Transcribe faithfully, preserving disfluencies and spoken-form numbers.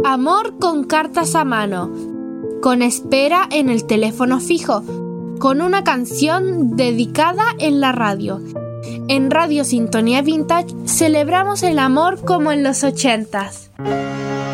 Amor con cartas a mano, con espera en el teléfono fijo, con una canción dedicada en la radio. En Radio Sintonía Vintage celebramos el amor como en los ochentas.